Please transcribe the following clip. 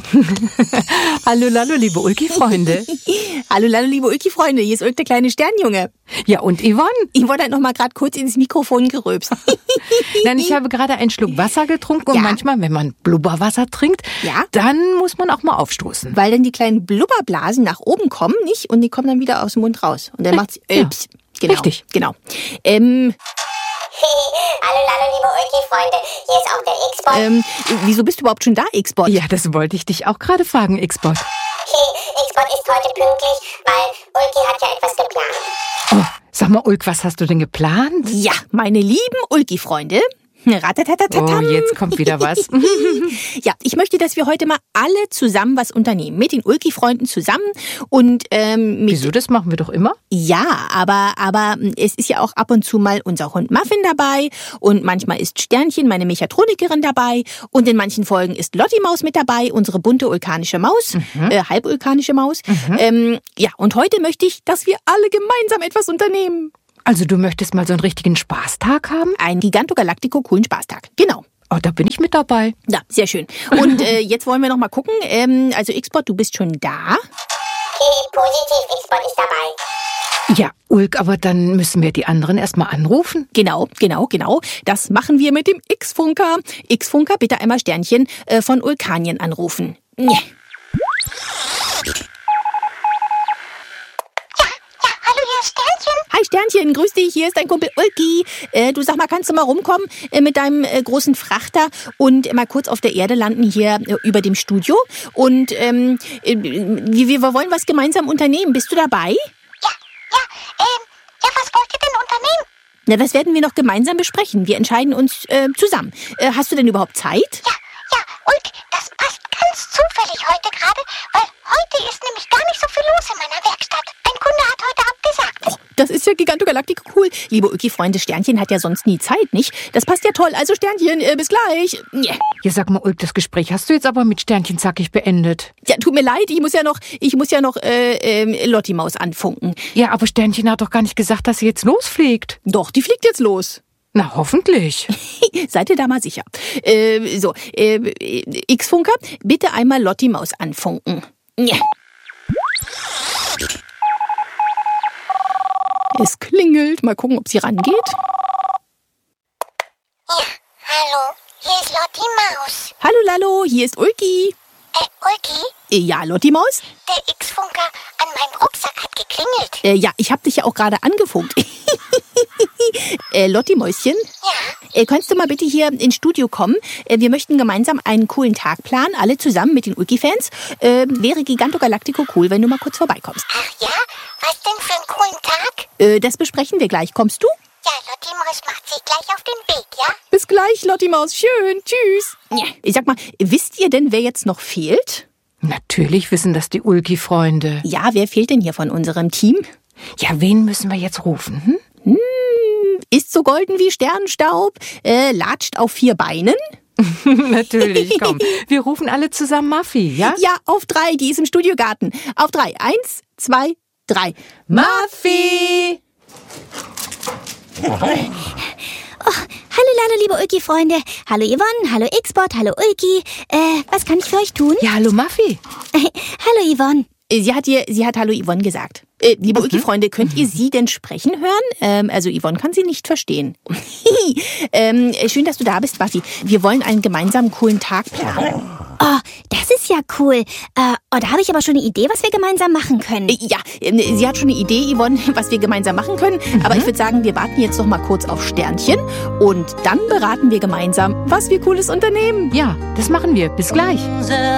Hallo, Lalo, liebe Ulki-Freunde. Hallo, Lalo, liebe Ulki-Freunde. Hier ist Ulk, der kleine Sternjunge. Ja, und Yvonne? Yvonne hat noch mal gerade kurz ins Mikrofon gerülpst. Nein, ich habe gerade einen Schluck Wasser getrunken und manchmal, wenn man Blubberwasser trinkt, dann muss man auch mal aufstoßen. Weil dann die kleinen Blubberblasen nach oben kommen, nicht? Und die kommen dann wieder aus dem Mund raus. Und dann macht's Ölps. Genau, richtig. Genau. Hallo, liebe Ulki-Freunde, hier ist auch der X-Bot. Wieso bist du überhaupt schon da, X-Bot? Ja, das wollte ich dich auch gerade fragen, X-Bot. X-Bot ist heute pünktlich, weil Ulki hat ja etwas geplant. Oh, sag mal, Ulk, was hast du denn geplant? Ja, meine lieben Ulki-Freunde. Oh, jetzt kommt wieder was. Ja, ich möchte, dass wir heute mal alle zusammen was unternehmen. Mit den Ulki-Freunden zusammen. Und Wieso, das machen wir doch immer? Ja, aber es ist ja auch ab und zu mal unser Hund Muffin dabei. Und manchmal ist Sternchen, meine Mechatronikerin, dabei. Und in manchen Folgen ist Lotti Maus mit dabei, unsere bunte ulkanische Maus, halbulkanische Maus. Ja, und heute möchte ich, dass wir alle gemeinsam etwas unternehmen. Also du möchtest mal so einen richtigen Spaßtag haben? Einen Gigantogalactico-coolen Spaßtag, genau. Oh, da bin ich mit dabei. Ja, sehr schön. Und jetzt wollen wir noch mal gucken. Also X-Bot, du bist schon da. Positiv, X-Bot ist dabei. Ja, Ulk, aber dann müssen wir die anderen erstmal anrufen. Genau. Das machen wir mit dem X-Funker. X-Funker, bitte einmal Sternchen von Ulkanien anrufen. Ja. Hi Sternchen, grüß dich, hier ist dein Kumpel Ulki. Du sag mal, kannst du mal rumkommen mit deinem großen Frachter und mal kurz auf der Erde landen hier über dem Studio? Und wir wollen was gemeinsam unternehmen. Bist du dabei? Ja, was wollt ihr denn unternehmen? Na, das werden wir noch gemeinsam besprechen. Wir entscheiden uns zusammen. Hast du denn überhaupt Zeit? Ja, Ulk, das passt ganz zufällig heute gerade, weil heute ist nämlich gar nicht so viel los in meiner Werkstatt. Ein Kunde hat heute abgesagt. Oh, das ist ja Gigantogalactico cool. Liebe Ulki-Freunde, Sternchen hat ja sonst nie Zeit, nicht? Das passt ja toll. Also Sternchen, bis gleich. Yeah. Ja, sag mal, Ulk, das Gespräch hast du jetzt aber mit Sternchen zackig beendet. Ja, tut mir leid, ich muss ja noch Lotti Maus anfunken. Ja, aber Sternchen hat doch gar nicht gesagt, dass sie jetzt losfliegt. Doch, die fliegt jetzt los. Na, hoffentlich. Seid ihr da mal sicher. X-Funker, bitte einmal Lotti Maus anfunken. Ja. Es klingelt. Mal gucken, ob sie rangeht. Ja, hallo, hier ist Lotti Maus. Hallo, Lalo, hier ist Ulki. Ulki? Ja, Lotti Maus? Der X-Funker an meinem Rucksack hat geklingelt. Ja, ich hab dich ja auch gerade angefunkt. Lotti Mäuschen? Ja? Kannst du mal bitte hier ins Studio kommen? Wir möchten gemeinsam einen coolen Tag planen, alle zusammen mit den Ulki-Fans. Wäre Gigantogalactico cool, wenn du mal kurz vorbeikommst. Ach ja? Was denn für einen coolen Tag? Das besprechen wir gleich. Kommst du? Ja, Lotti Maus macht sich gleich auf den Weg, ja? Bis gleich, Lotti Maus. Schön. Tschüss. Ja. Ich sag mal, wisst ihr denn, wer jetzt noch fehlt? Natürlich wissen das die Ulki-Freunde. Ja, wer fehlt denn hier von unserem Team? Ja, wen müssen wir jetzt rufen? Hm? Ist so golden wie Sternenstaub, latscht auf 4 Beinen. Natürlich, komm. Wir rufen alle zusammen Muffy, ja? Ja, auf 3, die ist im Studiogarten. Auf 3, 1, 2, 3. Muffy! Oh, hallo Lalo, liebe Ulki-Freunde. Hallo Yvonne, hallo X-Bot, hallo Ulki. Was kann ich für euch tun? Ja, hallo Muffy. Hallo Yvonne. Sie hat Hallo Yvonne gesagt. Liebe Ulki-Freunde, könnt ihr sie denn sprechen hören? Also Yvonne kann sie nicht verstehen. Schön, dass du da bist, Muffy. Wir wollen einen gemeinsamen coolen Tag planen. Oh, das ist ja cool. Da habe ich aber schon eine Idee, was wir gemeinsam machen können. Ja, sie hat schon eine Idee, Yvonne, was wir gemeinsam machen können. Aber ich würde sagen, wir warten jetzt noch mal kurz auf Sternchen. Und dann beraten wir gemeinsam, was wir Cooles unternehmen. Ja, das machen wir. Bis gleich.